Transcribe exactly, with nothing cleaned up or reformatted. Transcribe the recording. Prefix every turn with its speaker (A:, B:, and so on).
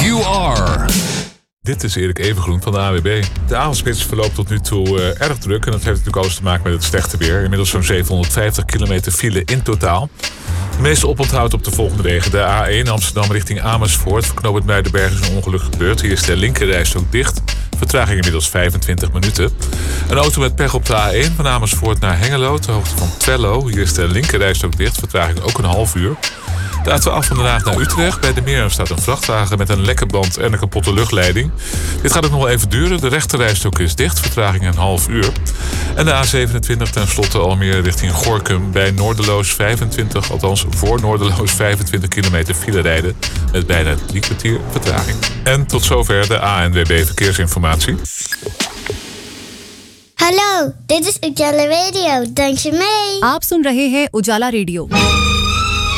A: you are.
B: Dit is Erik Evengroen van de A W B. De avondspits verloopt tot nu toe uh, erg druk. En dat heeft natuurlijk alles te maken met het slechte weer. Inmiddels zo'n zevenhonderdvijftig kilometer file in totaal. De meeste oponthoud op de volgende wegen. De A één Amsterdam richting Amersfoort. Voor knooppunt Muidenberg is een ongeluk gebeurd. Hier is de linkerrijstrook dicht. Vertraging inmiddels vijfentwintig minuten. Een auto met pech op de A één van Amersfoort naar Hengelo. Ter hoogte van Twello. Hier is de linkerrijstrook dicht. Vertraging ook een half uur. De A twaalf van Den Haag naar Utrecht. Bij de Meeren staat een vrachtwagen met een lekke band en een kapotte luchtleiding. Dit gaat ook nog wel even duren. De rechterrijstrook is dicht. Vertraging een half uur. En de A zevenentwintig ten slotte Almere richting Gorinchem. Bij Noorderloos vijfentwintig, althans voor Noorderloos vijfentwintig kilometer file rijden. Met bijna drie kwartier vertraging. En tot zover de A N W B Verkeersinformatie.
C: Hallo, dit is Ujala Radio. Dank je mee.
D: आप सुन रहे हैं उजाला रेडियो।